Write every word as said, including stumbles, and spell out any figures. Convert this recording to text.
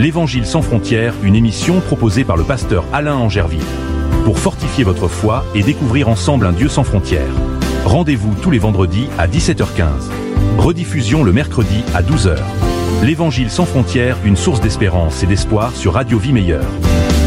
L'Évangile sans frontières, une émission proposée par le pasteur Alain Angerville. Pour fortifier votre foi et découvrir ensemble un Dieu sans frontières. Rendez-vous tous les vendredis à dix-sept heures quinze. Rediffusion le mercredi à douze heures. L'Évangile sans frontières, une source d'espérance et d'espoir sur Radio Vie Meilleure.